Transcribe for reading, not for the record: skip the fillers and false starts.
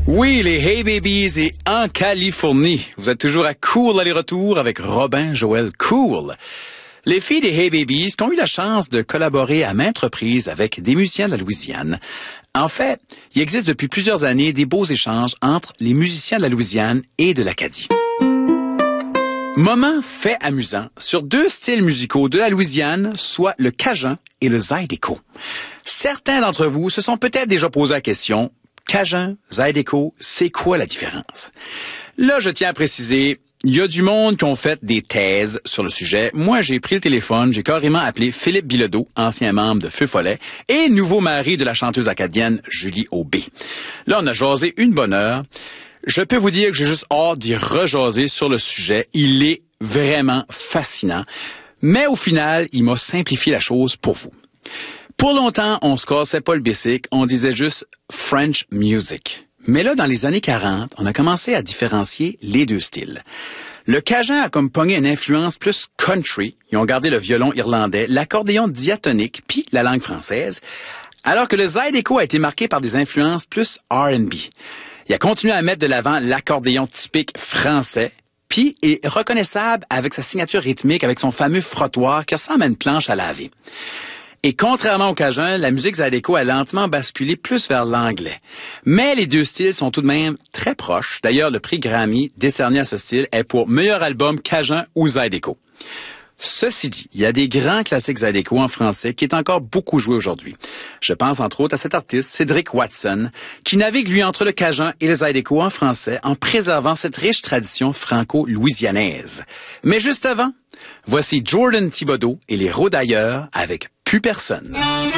Oui, les Hey Babies et en Californie. Vous êtes toujours à Cool aller-retour avec Robin Joël Cool. Les filles des Hey Babies qui ont eu la chance de collaborer à maintes reprises avec des musiciens de la Louisiane. En fait, il existe depuis plusieurs années des beaux échanges entre les musiciens de la Louisiane et de l'Acadie. Moment fait amusant sur deux styles musicaux de la Louisiane, soit le Cajun et le Zydeco. Certains d'entre vous se sont peut-être déjà posé la question, Cajun, Zydeco, c'est quoi la différence? Là, je tiens à préciser, il y a du monde qui ont fait des thèses sur le sujet. Moi, j'ai pris le téléphone, j'ai carrément appelé Philippe Bilodeau, ancien membre de Feu Follet, et nouveau mari de la chanteuse acadienne Julie Aubé. Là, on a jasé une bonne heure. Je peux vous dire que j'ai juste hâte d'y rejaser sur le sujet. Il est vraiment fascinant. Mais au final, il m'a simplifié la chose pour vous. Pour longtemps, on se cassait pas le bicycle, on disait juste French music. Mais là, dans les années 40, on a commencé à différencier les deux styles. Le Cajun a comme pogné une influence plus country. Ils ont gardé le violon irlandais, l'accordéon diatonique, puis la langue française. Alors que le Zydeco a été marqué par des influences plus R&B. Il a continué à mettre de l'avant l'accordéon typique français, puis est reconnaissable avec sa signature rythmique, avec son fameux frottoir qui ressemble à une planche à laver. Et contrairement au Cajun, la musique Zydeco a lentement basculé plus vers l'anglais. Mais les deux styles sont tout de même très proches. D'ailleurs, le prix Grammy décerné à ce style est pour meilleur album Cajun ou Zydeco. Ceci dit, il y a des grands classiques Zydeco en français qui est encore beaucoup joué aujourd'hui. Je pense entre autres à cet artiste, Cédric Watson, qui navigue lui entre le Cajun et le Zydeco en français en préservant cette riche tradition franco-louisianaise. Mais juste avant, voici Jordan Thibodeau et les Rodailleurs avec Plus personne.